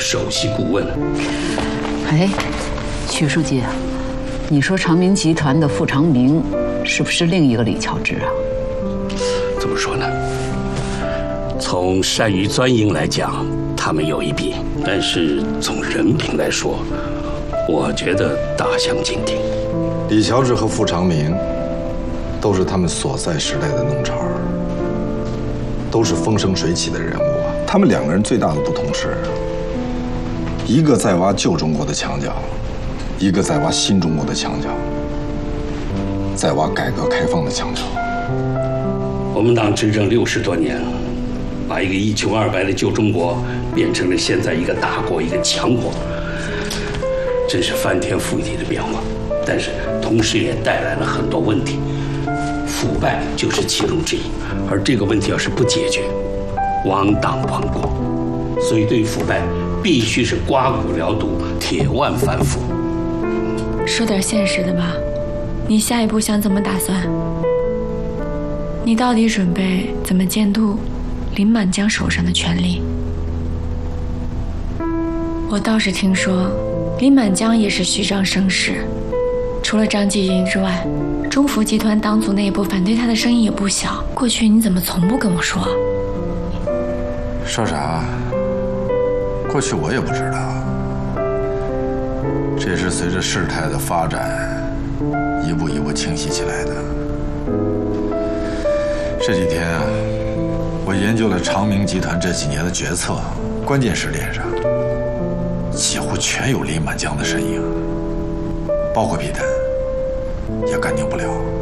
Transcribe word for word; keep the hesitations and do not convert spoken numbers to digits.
首席顾问。 哎，曲书记，你说长明集团的傅长明是不是另一个李乔治啊？ 怎么说呢？从善于钻营来讲，他们有一比，但是从人品来说，我觉得大相径庭。 李乔治和傅长明都是他们所在时代的弄潮儿，都是风生水起的人物啊。他们两个人最大的不同是，一个在挖旧中国的墙角，一个在挖新中国的墙角，在挖改革开放的墙角。 我们党执政六十多年，把一个一穷二白的旧中国变成了现在一个大国、一个强国，真是翻天覆地的变化。但是同时也带来了很多问题，腐败就是其中之一。而这个问题要是不解决，亡党亡国。所以对腐败必须是刮骨疗毒、铁腕反腐。 说点现实的吧，你下一步想怎么打算？你到底准备怎么监督林满江手上的权力？我倒是听说林满江也是虚张声势，除了张继云之外，中福集团党组内部反对他的声音也不小。过去你怎么从不跟我说？ 说啥？过去我也不知道，这是随着事态的发展，一步一步清晰起来的。这几天啊，我研究了长明集团这几年的决策，关键时点上，几乎全有林满江的身影，包括皮蛋，也干定不了。